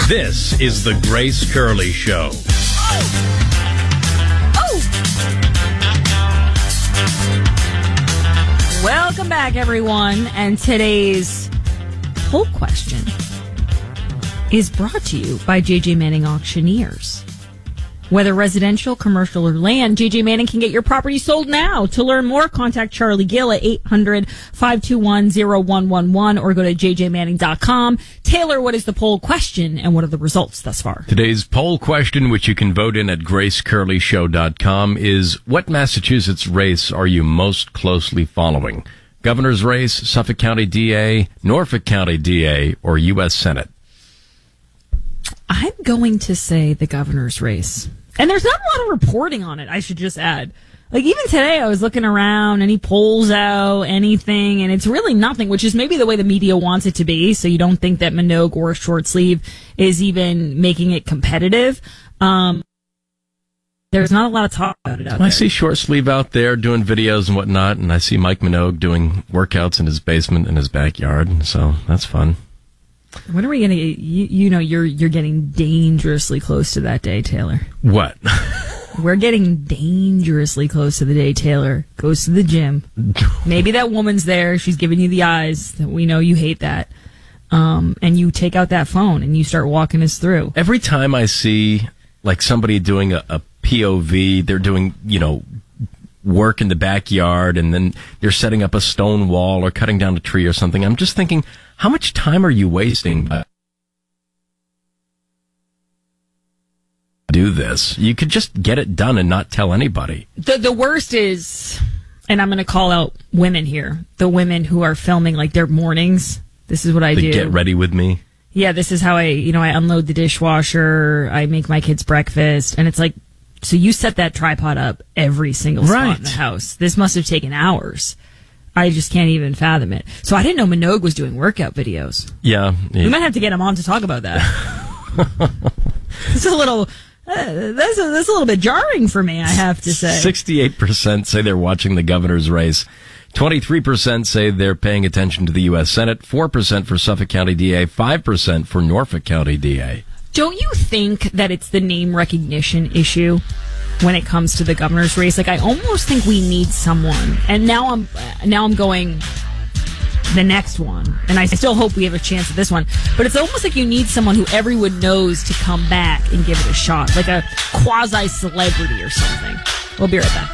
This is the Grace Curley Show. Welcome back, everyone. And today's poll question is brought to you by J.J. Manning Auctioneers. Whether residential, commercial, or land, J.J. Manning can get your property sold now. To learn more, contact Charlie Gill at 800-521-0111 or go to jjmanning.com. Taylor, what is the poll question and what are the results thus far? Today's poll question, which you can vote in at gracecurleyshow.com, is what Massachusetts race are you most closely following? Governor's race, Suffolk County DA, Norfolk County DA, or U.S. Senate? I'm going to say the governor's race. And there's not a lot of reporting on it, I should just add. Like, even today, I was looking around, any polls out, anything, and it's really nothing, which is maybe the way the media wants it to be, so you don't think that Minogue or Short Sleeve is even making it competitive. There's not a lot of talk about it out there. I see Short Sleeve out there doing videos and whatnot, and I see Mike Minogue doing workouts in his basement in his backyard, so that's fun. When are we going to get, you're getting dangerously close to that day, Taylor. What? We're getting dangerously close to the day Taylor goes to the gym. Maybe that woman's there. She's giving you the eyes. We know you hate that. And you take out that phone and you start walking us through. Every time I see like somebody doing a POV, they're doing, work in the backyard and then they're setting up a stone wall or cutting down a tree or something. I'm just thinking, how much time are you wasting by do this? You could just get it done and not tell anybody. The worst is, and I'm going to call out women here, the women who are filming like their mornings. This is what I do. Get ready with me. Yeah, this is how I unload the dishwasher. I make my kids breakfast. And it's like, so you set that tripod up every single spot in the house. This must have taken hours. I just can't even fathom it. So I didn't know Minogue was doing workout videos. Yeah. We might have to get him on to talk about that. It's a little, that's a little bit jarring for me, I have to say. 68% say they're watching the governor's race. 23% say they're paying attention to the U.S. Senate. 4% for Suffolk County DA. 5% for Norfolk County DA. Don't you think that it's the name recognition issue when it comes to the governor's race? Like, I almost think we need someone. And now I'm going the next one. And I still hope we have a chance at this one. But it's almost like you need someone who everyone knows to come back and give it a shot. Like a quasi-celebrity or something. We'll be right back.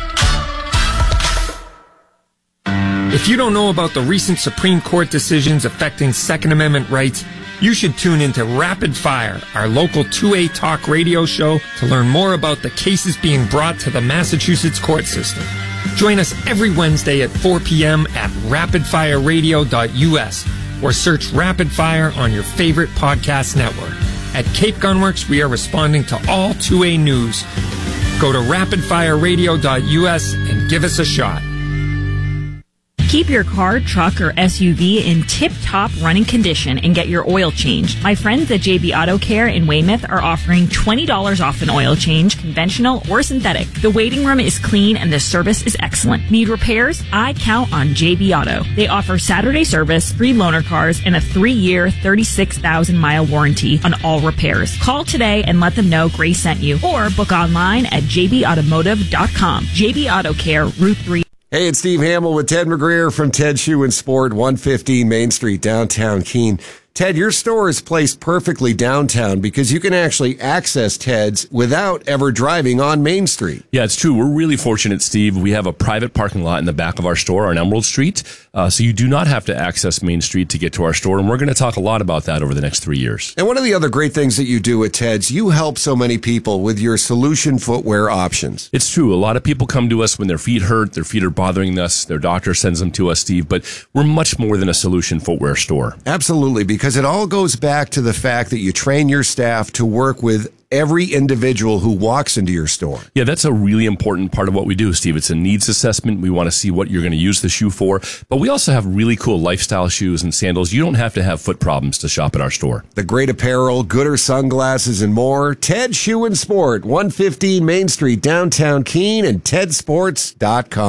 If you don't know about the recent Supreme Court decisions affecting Second Amendment rights, you should tune into Rapid Fire, our local 2A talk radio show, to learn more about the cases being brought to the Massachusetts court system. Join us every Wednesday at 4 p.m. at rapidfireradio.us or search Rapid Fire on your favorite podcast network. At Cape Gunworks, we are responding to all 2A news. Go to rapidfireradio.us and give us a shot. Keep your car, truck, or SUV in tip-top running condition and get your oil changed. My friends at JB Auto Care in Weymouth are offering $20 off an oil change, conventional or synthetic. The waiting room is clean and the service is excellent. Need repairs? I count on JB Auto. They offer Saturday service, free loaner cars, and a 3-year, 36,000-mile warranty on all repairs. Call today and let them know Grace sent you, or book online at jbautomotive.com. JB Auto Care, Route 3. Hey, it's Steve Hamill with Ted McGreer from Ted Shoe and Sport, 115 Main Street, downtown Keene. Ted, your store is placed perfectly downtown because you can actually access Ted's without ever driving on Main Street. Yeah, it's true. We're really fortunate, Steve. We have a private parking lot in the back of our store on Emerald Street, so you do not have to access Main Street to get to our store, and we're going to talk a lot about that over the next 3 years. And one of the other great things that you do at Ted's, you help so many people with your solution footwear options. It's true. A lot of people come to us when their feet hurt, their feet are bothering us, their doctor sends them to us, Steve, but we're much more than a solution footwear store. Absolutely, because it all goes back to the fact that you train your staff to work with every individual who walks into your store. Yeah, that's a really important part of what we do, Steve. It's a needs assessment. We want to see what you're going to use the shoe for, but we also have really cool lifestyle shoes and sandals. You don't have to have foot problems to shop at our store. The great apparel, gooder sunglasses, and more. Ted Shoe and Sport, 115 Main Street, downtown Keene, and tedsports.com.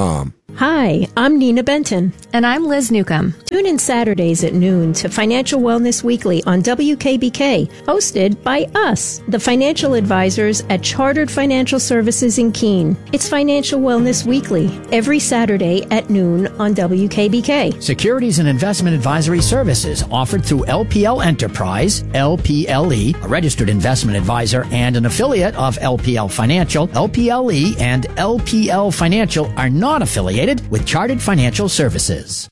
Hi, I'm Nina Benton. And I'm Liz Newcomb. Tune in Saturdays at noon to Financial Wellness Weekly on WKBK, hosted by us, the financial advisors at Chartered Financial Services in Keene. It's Financial Wellness Weekly, every Saturday at noon on WKBK. Securities and investment advisory services offered through LPL Enterprise, LPLE, a registered investment advisor and an affiliate of LPL Financial. LPLE and LPL Financial are not affiliated with Chartered Financial Services.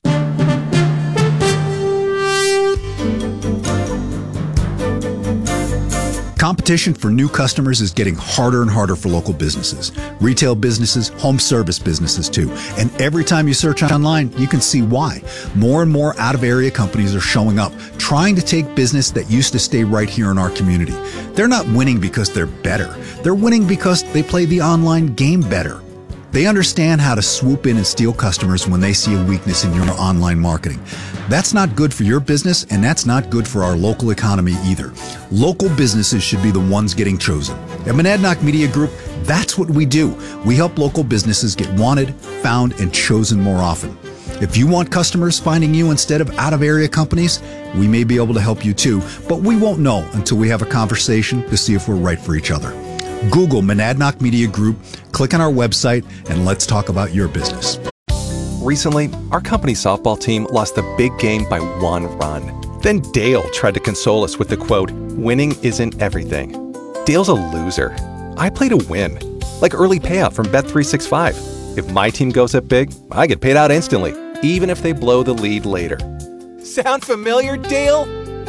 Competition for new customers is getting harder and harder for local businesses, retail businesses, home service businesses too. And every time you search online, you can see why. More and more out-of-area companies are showing up, trying to take business that used to stay right here in our community. They're not winning because they're better. They're winning because they play the online game better. They understand how to swoop in and steal customers when they see a weakness in your online marketing. That's not good for your business, and that's not good for our local economy either. Local businesses should be the ones getting chosen. At Monadnock Media Group, that's what we do. We help local businesses get wanted, found, and chosen more often. If you want customers finding you instead of out-of-area companies, we may be able to help you too, but we won't know until we have a conversation to see if we're right for each other. Google Monadnock Media Group, click on our website, and let's talk about your business. Recently, our company softball team lost the big game by 1 run. Then Dale tried to console us with the quote, "Winning isn't everything." Dale's a loser. I play to win, like early payout from Bet365. If my team goes up big, I get paid out instantly, even if they blow the lead later. Sound familiar, Dale?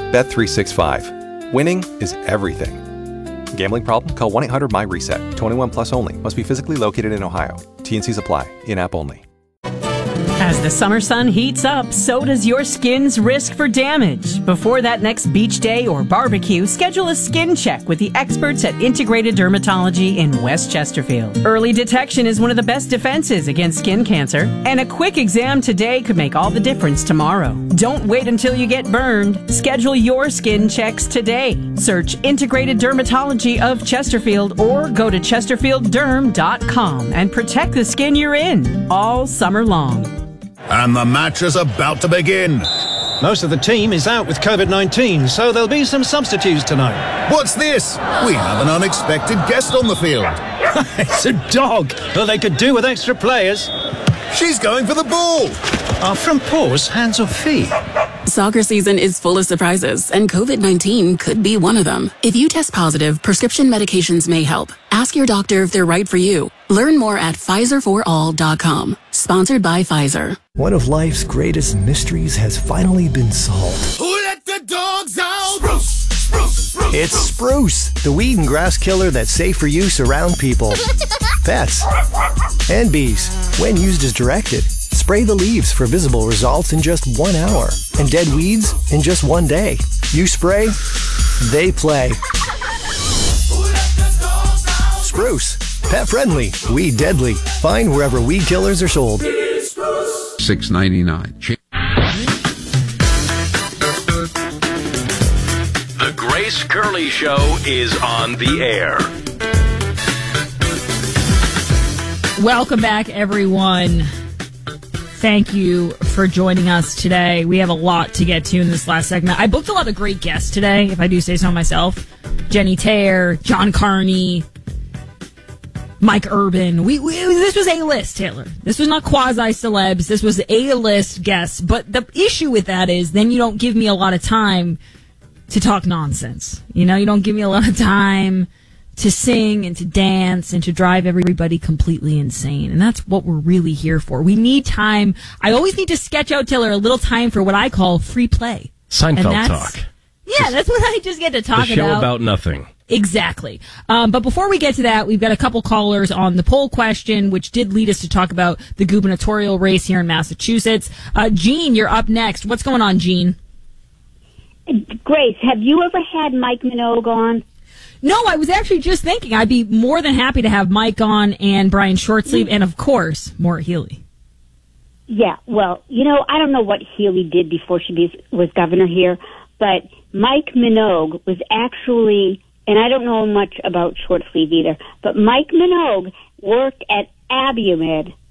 Bet365. Winning is everything. Gambling problem? Call 1-800-MY-RESET. 21 plus only. Must be physically located in Ohio. T&Cs apply. In-app only. As the summer sun heats up, so does your skin's risk for damage. Before that next beach day or barbecue, schedule a skin check with the experts at Integrated Dermatology in West Chesterfield. Early detection is one of the best defenses against skin cancer, and a quick exam today could make all the difference tomorrow. Don't wait until you get burned. Schedule your skin checks today. Search Integrated Dermatology of Chesterfield or go to chesterfieldderm.com and protect the skin you're in all summer long. And the match is about to begin. Most of the team is out with COVID-19, so there'll be some substitutes tonight. What's this? We have an unexpected guest on the field. It's a dog. Well, they could do with extra players. She's going for the ball. Are from paws, hands or feet? Soccer season is full of surprises, and COVID-19 could be one of them. If you test positive, prescription medications may help. Ask your doctor if they're right for you. Learn more at PfizerForAll.com. Sponsored by Pfizer. One of life's greatest mysteries has finally been solved. Who let the dogs out? Spruce, spruce, spruce. It's Spruce, the weed and grass killer that's safe for use around people, pets, and bees. When used as directed, spray the leaves for visible results in just 1 hour, and dead weeds in just 1 day. You spray, they play. Spruce, pet friendly, weed deadly. Find wherever weed killers are sold. $6.99. The Grace Curley Show is on the air. Welcome back, everyone. Thank you for joining us today. We have a lot to get to in this last segment. I booked a lot of great guests today, if I do say so myself. Jenny Taylor, John Carney, Mike Urban. This was A-list, Taylor. This was not quasi-celebs. This was A-list guests. But the issue with that is then you don't give me a lot of time to talk nonsense. You know, you don't give me a lot of time to sing and to dance and to drive everybody completely insane. And that's what we're really here for. We need time. I always need to sketch out, Taylor, a little time for what I call free play. Seinfeld talk. Yeah, that's what I just get to talk about. The show about nothing. Exactly. But before we get to that, we've got a couple callers on the poll question, which did lead us to talk about the gubernatorial race here in Massachusetts. Jean, you're up next. What's going on, Jean? Grace, have you ever had Mike Minogue on? No, I was actually just thinking I'd be more than happy to have Mike on and Brian Shortsleeve and, of course, Maura Healey. Yeah, well, you know, I don't know what Healey did before she was governor here, but Mike Minogue was actually, and I don't know much about Shortsleeve either, but Mike Minogue worked at Abiamed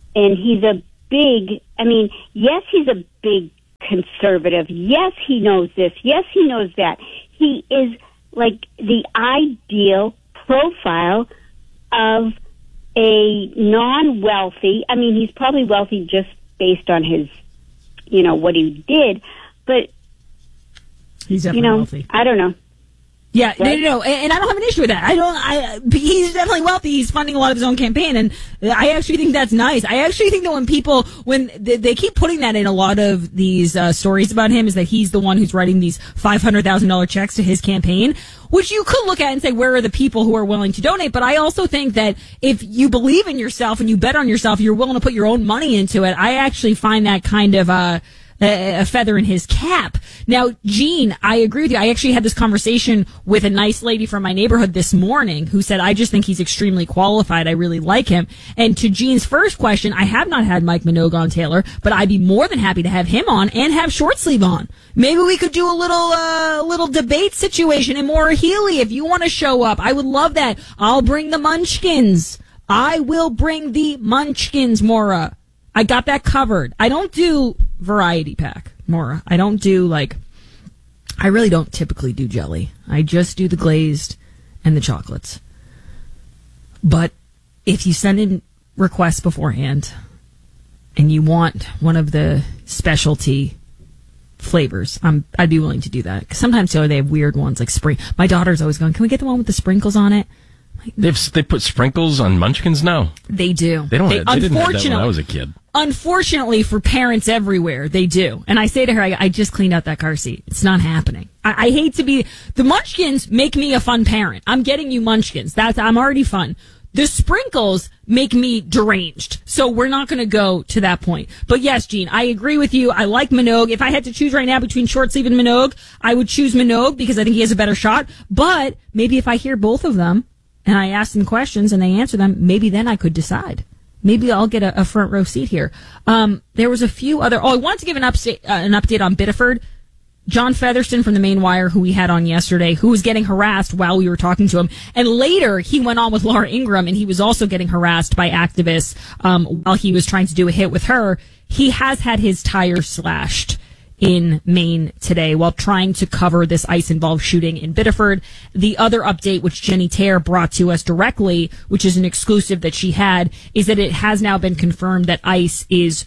and he's a big, yes, he's a big conservative. Yes, he knows this. Yes, he knows that. He is like the ideal profile of a non-wealthy, he's probably wealthy just based on his, what he did, but he's definitely wealthy. I don't know. Yeah, right? no, and I don't have an issue with that. He's definitely wealthy. He's funding a lot of his own campaign, and I actually think that's nice. I actually think that when they keep putting that in a lot of these stories about him, is that he's the one who's writing these $500,000 checks to his campaign, which you could look at and say, where are the people who are willing to donate? But I also think that if you believe in yourself and you bet on yourself, you're willing to put your own money into it. I actually find that kind of a feather in his cap. Now, Gene, I agree with you. I actually had this conversation with a nice lady from my neighborhood this morning who said, I just think he's extremely qualified. I really like him. And to Gene's first question, I have not had Mike Minogue on, Taylor, but I'd be more than happy to have him on and have Short Sleeve on. Maybe we could do a little debate situation. And Maura Healey, if you want to show up, I would love that. I'll bring the Munchkins. I will bring the Munchkins, Maura. I got that covered. I don't do variety pack, Maura. I don't do I really don't typically do jelly. I just do the glazed and the chocolates. But if you send in requests beforehand and you want one of the specialty flavors, I'd be willing to do that. 'Cause sometimes they have weird ones like spring. My daughter's always going, can we get the one with the sprinkles on it? They put sprinkles on Munchkins now? They do. They didn't have that when I was a kid. Unfortunately for parents everywhere, they do. And I say to her, I just cleaned out that car seat. It's not happening. I hate to be... The Munchkins make me a fun parent. I'm getting you Munchkins. I'm already fun. The sprinkles make me deranged. So we're not going to go to that point. But yes, Gene, I agree with you. I like Minogue. If I had to choose right now between Short Sleeve and Minogue, I would choose Minogue because I think he has a better shot. But maybe if I hear both of them and I ask them questions and they answer them, maybe then I could decide. Maybe I'll get a front row seat here. There was a few other... I wanted to give an update on Biddeford. John Featherston from the Maine Wire, who we had on yesterday, who was getting harassed while we were talking to him. And later, he went on with Laura Ingraham, and he was also getting harassed by activists while he was trying to do a hit with her. He has had his tires slashed in Maine today while trying to cover this ICE-involved shooting in Biddeford. The other update, which Jenny Tair brought to us directly, which is an exclusive that she had, is that it has now been confirmed that ICE is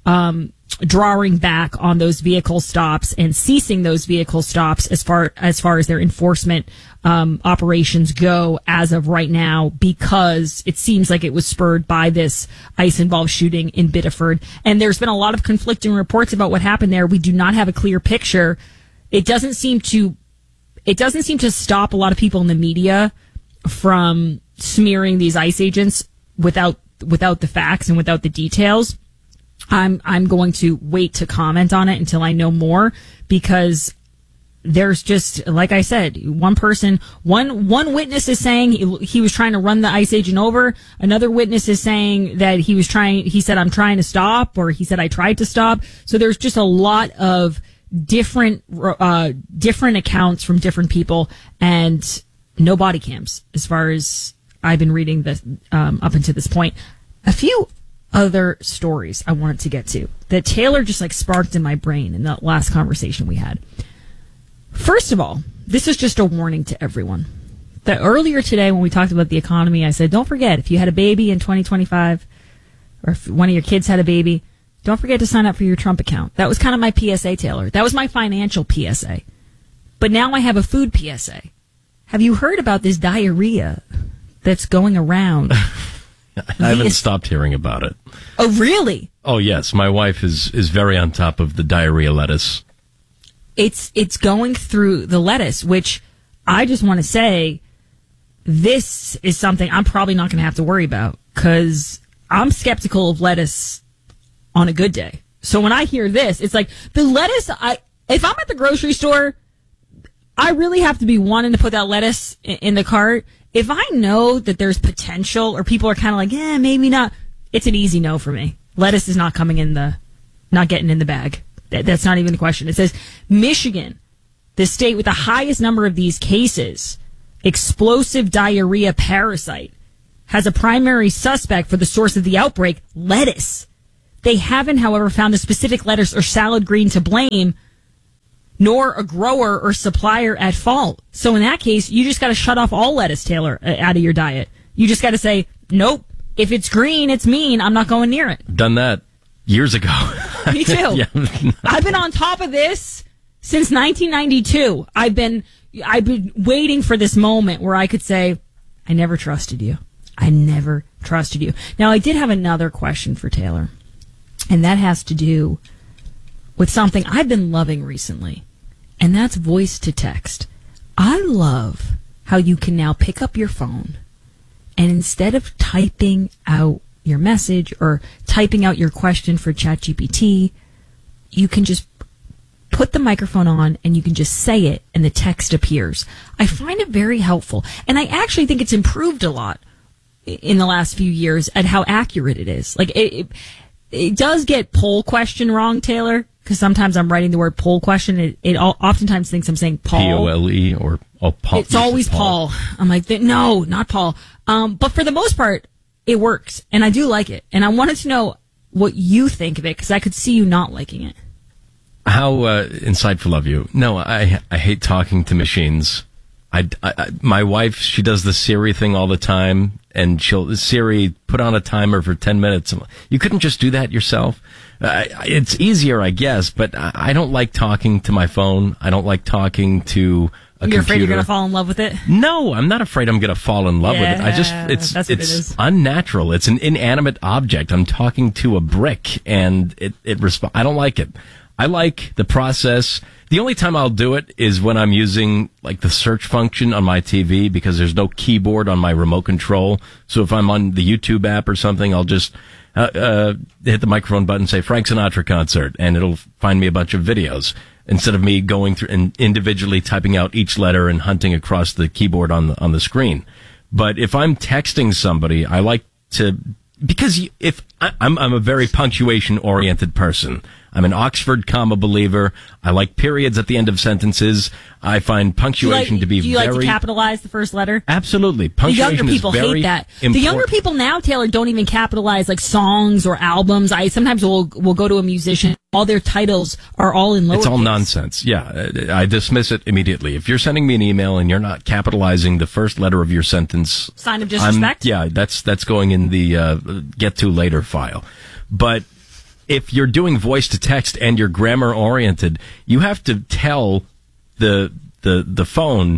drawing back on those vehicle stops and ceasing those vehicle stops as far as their enforcement operations go as of right now, because it seems like it was spurred by this ICE-involved shooting in Biddeford. And there's been a lot of conflicting reports about what happened there. We do not have a clear picture. It doesn't seem to stop a lot of people in the media from smearing these ICE agents without the facts and without the details. I'm going to wait to comment on it until I know more, because there's just, like I said, one witness is saying he was trying to run the ICE agent over. Another witness is saying that he said, I'm trying to stop, or he said, I tried to stop. So there's just a lot of different accounts from different people, and no body cams as far as I've been reading this, up until this point. A few other stories I wanted to get to that Taylor just sparked in my brain in the last conversation we had. First of all, this is just a warning to everyone. That earlier today when we talked about the economy, I said, don't forget, if you had a baby in 2025, or if one of your kids had a baby, don't forget to sign up for your Trump account. That was kind of my PSA, Taylor. That was my financial PSA. But now I have a food PSA. Have you heard about this diarrhea that's going around? I haven't stopped hearing about it. Oh, really? Oh, yes. My wife is very on top of the diarrhea lettuce. It's going through the lettuce, which I just want to say, this is something I'm probably not going to have to worry about, because I'm skeptical of lettuce on a good day. So when I hear this, it's like the lettuce, if I'm at the grocery store, I really have to be wanting to put that lettuce in the cart. If I know that there's potential, or people are kind of like, maybe not, it's an easy no for me. Lettuce is not getting in the bag. That's not even the question. It says Michigan, the state with the highest number of these cases, explosive diarrhea parasite, has a primary suspect for the source of the outbreak, lettuce. They haven't, however, found a specific lettuce or salad green to blame, nor a grower or supplier at fault. So in that case, you just got to shut off all lettuce, Taylor, out of your diet. You just got to say, nope, if it's green, it's mean, I'm not going near it. Done that years ago. Me too. Yeah. I've been on top of this since 1992. I've been waiting for this moment where I could say, I never trusted you. I never trusted you. Now, I did have another question for Taylor, and that has to do with something I've been loving recently, and that's voice to text. I love how you can now pick up your phone, and instead of typing out your message or typing out your question for ChatGPT, you can just put the microphone on and you can just say it and the text appears. I find it very helpful, and I actually think it's improved a lot in the last few years at how accurate it is. Like it does get poll question wrong, Taylor, because sometimes I'm writing the word poll question. It oftentimes thinks I'm saying Paul. P-O-L-E or Paul. It's always Paul. I'm like, no, not Paul. But for the most part, it works, and I do like it. And I wanted to know what you think of it, because I could see you not liking it. How insightful of you. No, I hate talking to machines. My wife, she does the Siri thing all the time, and Siri, put on a timer for 10 minutes. You couldn't just do that yourself? It's easier, I guess, but I don't like talking to my phone. I don't like talking to a computer. You're afraid you're going to fall in love with it? No, I'm not afraid I'm going to fall in love with it. It's unnatural. It's an inanimate object. I'm talking to a brick, and it responds. I don't like it. I like the process. The only time I'll do it is when I'm using like the search function on my TV, because there's no keyboard on my remote control. So if I'm on the YouTube app or something, I'll just hit the microphone button, say Frank Sinatra concert, and it'll find me a bunch of videos instead of me going through and individually typing out each letter and hunting across the keyboard on the screen. But if I'm texting somebody, I like to, because if I'm a very punctuation oriented person. I'm an Oxford comma believer. I like periods at the end of sentences. I find punctuation to be very... Do you like to capitalize the first letter? Absolutely. Punctuation the younger people hate that. Important. The younger people now, Taylor, don't even capitalize like songs or albums. I sometimes will go to a musician. All their titles are all in lowercase. It's all nonsense. Yeah. I dismiss it immediately. If you're sending me an email and you're not capitalizing the first letter of your sentence... Sign of disrespect? That's going in the get to later file. But if you're doing voice to text and you're grammar oriented, you have to tell the phone,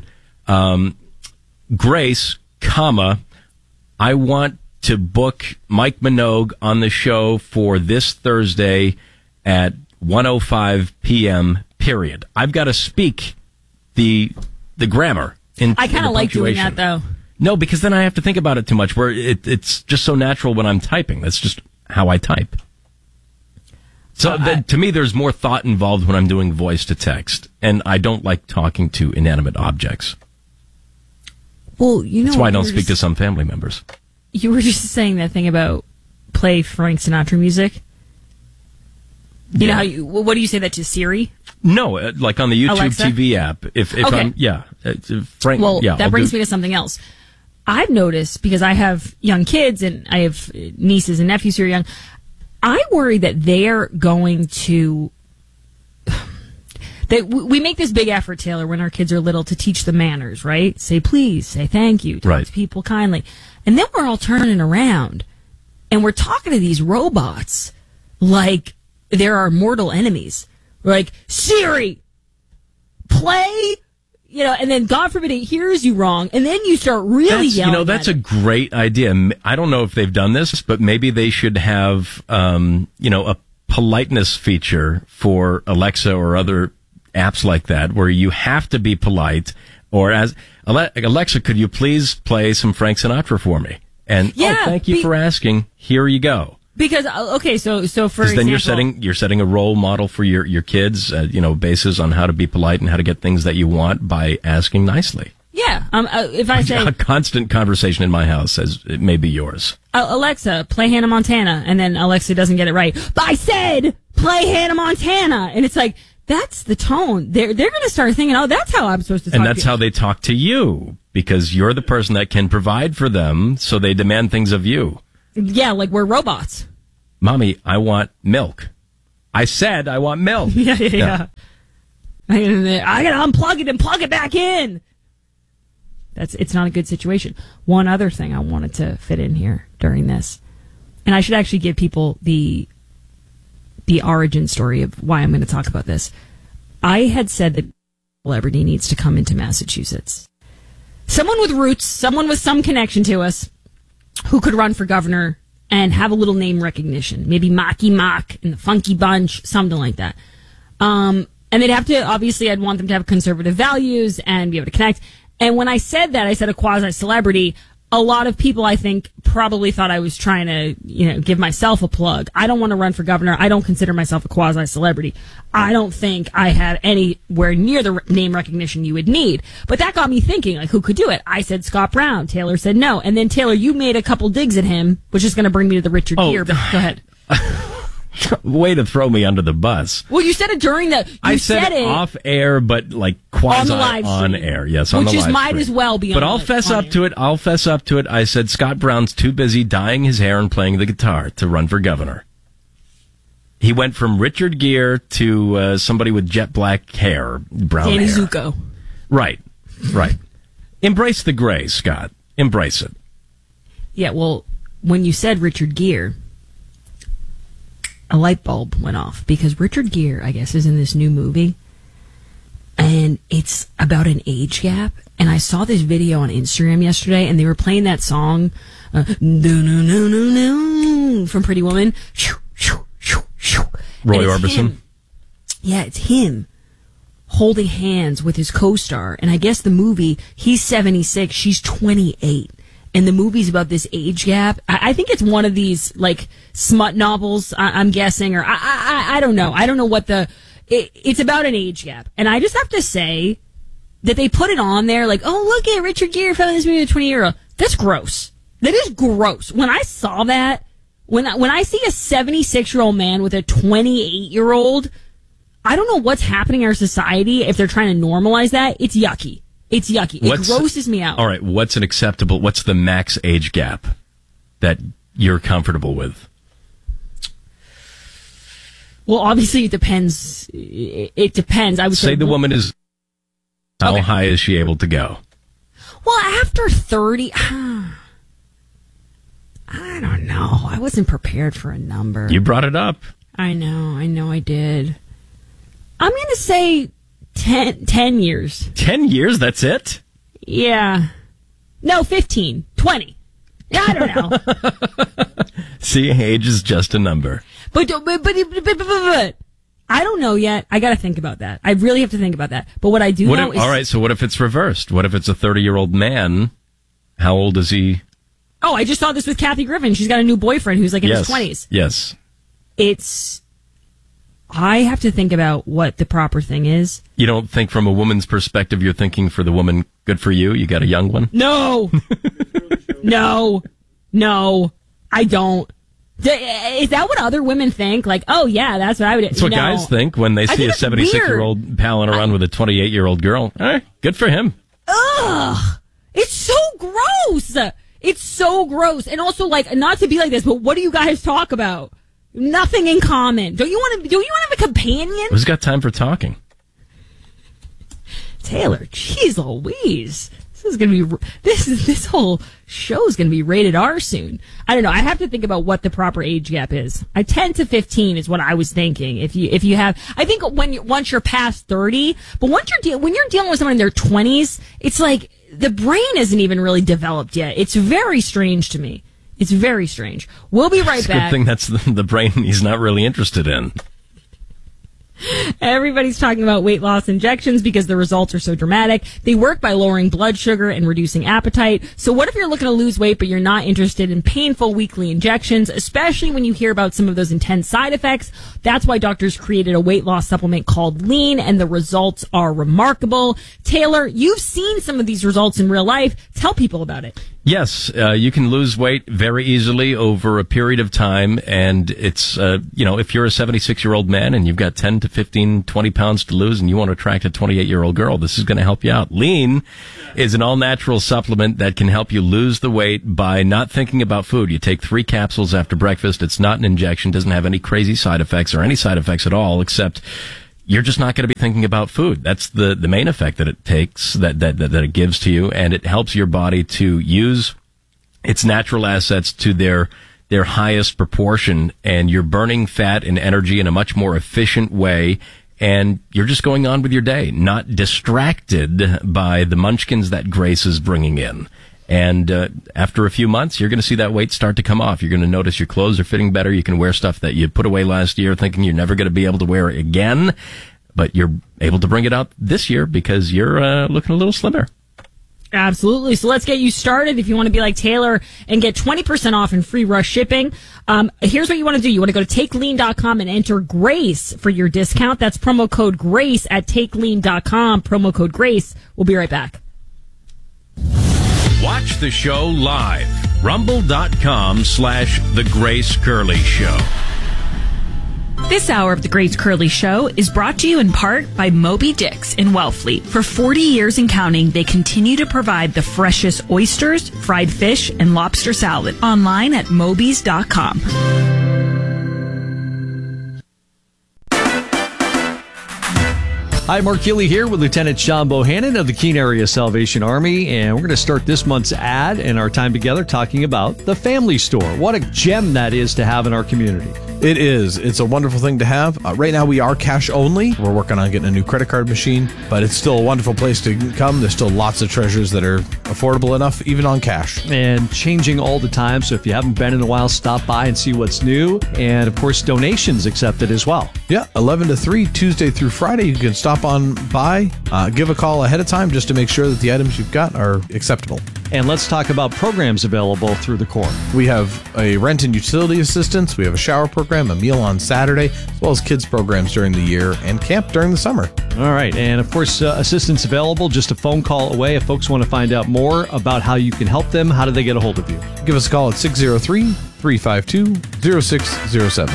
Grace, comma, I want to book Mike Minogue on the show for this Thursday at 1:05 p.m. period. I've got to speak the grammar. I kind of like doing that though. No, because then I have to think about it too much. Where it's just so natural when I'm typing. That's just how I type. So to me, there's more thought involved when I'm doing voice to text, and I don't like talking to inanimate objects. Well, you know, that's why I don't speak to some family members. You were just saying that thing about play Frank Sinatra music. You know how what do you say that to Siri? No, like on the YouTube Alexa? TV app. If okay. Frank. Well, that brings me to something else. I've noticed, because I have young kids and I have nieces and nephews who are young. I worry that they're going to... we make this big effort, Taylor, when our kids are little to teach them manners, right? Say please, say thank you, talk to people kindly. And then we're all turning around and we're talking to these robots like they're our mortal enemies. We're like, Siri, play... and then God forbid it hears you wrong, and then you start really yelling. That's a great idea. I don't know if they've done this, but maybe they should have, a politeness feature for Alexa or other apps like that, where you have to be polite. Or as Alexa, could you please play some Frank Sinatra for me? And thank you for asking. Here you go. Because so for example, then you're setting a role model for your kids, basis on how to be polite and how to get things that you want by asking nicely. Yeah. If I say a constant conversation in my house, as it may be yours. Alexa, play Hannah Montana, and then Alexa doesn't get it right. But I said play Hannah Montana, and it's like that's the tone. They're going to start thinking, oh, that's how I'm supposed to talk. And that's how they talk to you. because you're the person that can provide for them, so they demand things of you. Yeah, like we're robots. Mommy, I want milk. I said I want milk. Yeah. I gotta unplug it and plug it back in. It's not a good situation. One other thing I wanted to fit in here during this, and I should actually give people the origin story of why I'm going to talk about this. I had said that celebrity needs to come into Massachusetts. Someone with roots, someone with some connection to us, who could run for governor and have a little name recognition. Maybe Mocky Mock and the Funky Bunch, something like that. And they'd have to, obviously, I'd want them to have conservative values and be able to connect. And when I said that, I said a quasi-celebrity, a lot of people, I think, probably thought I was trying to, give myself a plug. I don't want to run for governor. I don't consider myself a quasi-celebrity. I don't think I have anywhere near the name recognition you would need. But that got me thinking, who could do it? I said Scott Brown. Taylor said no. And then, Taylor, you made a couple digs at him, which is going to bring me to the Richard Gere. But go ahead. Way to throw me under the bus. Well, you said it during I said it off air, but quasi on air. Yes, on the live stream. Which might as well be. But I'll fess up to it. I'll fess up to it. I said Scott Brown's too busy dyeing his hair and playing the guitar to run for governor. He went from Richard Gere to somebody with jet black hair, brown Danny hair. Zuko. Right. Embrace the gray, Scott. Embrace it. Yeah. Well, when you said Richard Gere, a light bulb went off, because Richard Gere, I guess, is in this new movie, and it's about an age gap. And I saw this video on Instagram yesterday, and they were playing that song, from Pretty Woman. Roy Orbison. Yeah, it's him holding hands with his co-star. And I guess the movie, he's 76, she's 28. And the movie's about this age gap. I think it's one of these, smut novels, I'm guessing, or I don't know. I don't know what it's about an age gap. And I just have to say that they put it on there oh, look at Richard Gere found this movie with a 20-year-old. That's gross. That is gross. When I saw that, when I see a 76-year-old man with a 28-year-old, I don't know what's happening in our society if they're trying to normalize that. It's yucky. It's yucky. It grosses me out. All right, what's the max age gap that you're comfortable with? Well, obviously it depends. It depends. I would say the woman is, how high is she able to go? Well, after 30, I don't know. I wasn't prepared for a number. You brought it up. I know I did. I'm going to say 10 years. 10 years? That's it? Yeah. No, 15. 20. I don't know. See, age is just a number. But I don't know yet. I got to think about that. I really have to think about that. But what I do know is... All right, so what if it's reversed? What if it's a 30-year-old man? How old is he? Oh, I just saw this with Kathy Griffin. She's got a new boyfriend who's in his 20s. Yes. I have to think about what the proper thing is. You don't think from a woman's perspective, you're thinking for the woman, good for you, you got a young one? No. No, I don't. Is that what other women think? Oh, yeah, that's what I would... That's what guys think when they see a 76-year-old palling around with a 28-year-old girl. Good for him. Ugh. It's so gross. It's so gross. And also, not to be like this, but what do you guys talk about? Nothing in common. Don't you want to have a companion? Who's got time for talking? Taylor, jeez Louise. This whole show is going to be rated R soon. I don't know. I have to think about what the proper age gap is. 10 to 15 is what I was thinking. If you have, I think once you're past 30, but when you're dealing with someone in their 20s, it's the brain isn't even really developed yet. It's very strange to me. It's very strange. We'll be right back. Good thing that's the brain he's not really interested in. Everybody's talking about weight loss injections because the results are so dramatic. They work by lowering blood sugar and reducing appetite. So what if you're looking to lose weight but you're not interested in painful weekly injections, especially when you hear about some of those intense side effects? That's why doctors created a weight loss supplement called Lean, and the results are remarkable. Taylor, you've seen some of these results in real life. Tell people about it. Yes, you can lose weight very easily over a period of time. And it's, if you're a 76-year-old man and you've got 10 to 15, 20 pounds to lose and you want to attract a 28-year-old girl, this is going to help you out. Lean is an all-natural supplement that can help you lose the weight by not thinking about food. You take 3 capsules after breakfast. It's not an injection, doesn't have any crazy side effects or any side effects at all, except you're just not going to be thinking about food. That's the main effect that it takes, that it gives to you, and it helps your body to use its natural assets to their highest proportion, and you're burning fat and energy in a much more efficient way, and you're just going on with your day, not distracted by the munchkins that Grace is bringing in. And after a few months, you're going to see that weight start to come off. You're going to notice your clothes are fitting better. You can wear stuff that you put away last year thinking you're never going to be able to wear it again. But you're able to bring it out this year because you're looking a little slimmer. Absolutely. So let's get you started. If you want to be like Taylor and get 20% off and free rush shipping, here's what you want to do. You want to go to TakeLean.com and enter GRACE for your discount. That's promo code GRACE at TakeLean.com. Promo code GRACE. We'll be right back. Watch the show live. Rumble.com/The Grace Curley Show. This hour of The Grace Curley Show is brought to you in part by Moby Dick's in Wellfleet. For 40 years and counting, they continue to provide the freshest oysters, fried fish, and lobster salad. Online at Mobies.com. Hi, Mark Healy here with Lieutenant Sean Bohannon of the Keene Area Salvation Army, and we're going to start this month's ad and our time together talking about the Family Store. What a gem that is to have in our community. It is. It's a wonderful thing to have. Right now we are cash only. We're working on getting a new credit card machine, but it's still a wonderful place to come. There's still lots of treasures that are affordable enough, even on cash. And changing all the time, so if you haven't been in a while, stop by and see what's new. And, of course, donations accepted as well. Yeah, 11 to 3, Tuesday through Friday. You can stop on by, give a call ahead of time just to make sure that the items you've got are acceptable. And let's talk about programs available through the Corps. We have a rent and utility assistance. We have a shower program, a meal on Saturday, as well as kids programs during the year and camp during the summer. All right. And, of course, assistance available just a phone call away. If folks want to find out more about how you can help them, how do they get a hold of you? Give us a call at 603-352-0607.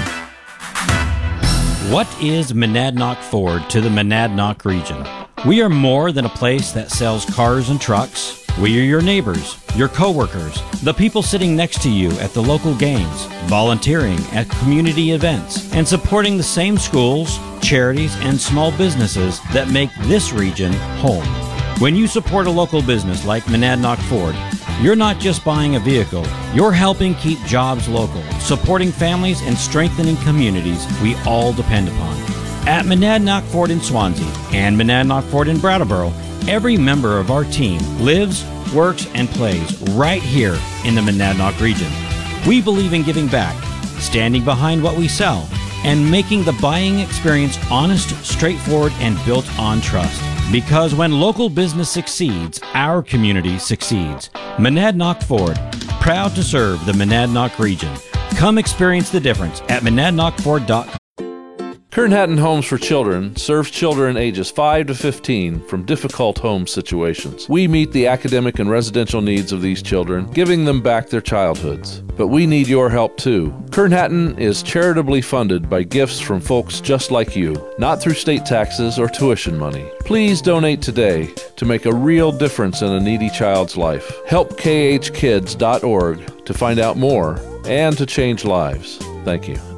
What is Monadnock Ford to the Monadnock region? We are more than a place that sells cars and trucks. We are your neighbors, your coworkers, the people sitting next to you at the local games, volunteering at community events, and supporting the same schools, charities, and small businesses that make this region home. When you support a local business like Monadnock Ford, you're not just buying a vehicle, you're helping keep jobs local, supporting families and strengthening communities we all depend upon. At Monadnock Ford in Swansea and Monadnock Ford in Brattleboro, every member of our team lives, works, and plays right here in the Monadnock region. We believe in giving back, standing behind what we sell, and making the buying experience honest, straightforward, and built on trust. Because when local business succeeds, our community succeeds. Monadnock Ford, proud to serve the Monadnock region. Come experience the difference at monadnockford.com. Kern Hatton Homes for Children serves children ages 5 to 15 from difficult home situations. We meet the academic and residential needs of these children, giving them back their childhoods. But we need your help too. Kern Hatton is charitably funded by gifts from folks just like you, not through state taxes or tuition money. Please donate today to make a real difference in a needy child's life. Help khkids.org to find out more and to change lives. Thank you.